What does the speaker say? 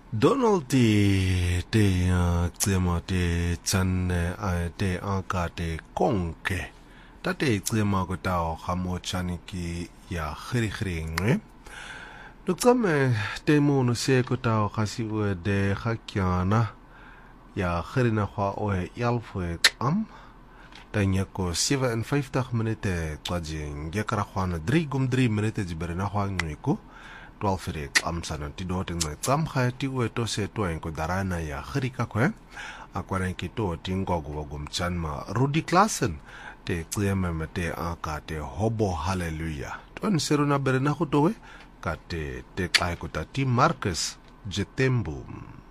Donald tsema te tsanne te anka te konke. Tate tsema ko tao khamo chaniki ya khiri. Luksame te mono se ko tao khasiwe de khakyana ya khirina kwa oe yalfwe klam. Tanya ko 57 minute kwaji ngekara khwana 3 minute jiberina kwa ngwiko. 12 amsana ti do ting tsam kha ti we to se to en ko darana ya khrika kwe akwara ki to ting go go gum chanma Rudy Klassen te tsema mate aka te hobo hallelujah ton seruna berena ko to we ka te kai ko ta ti Marcus Jetembu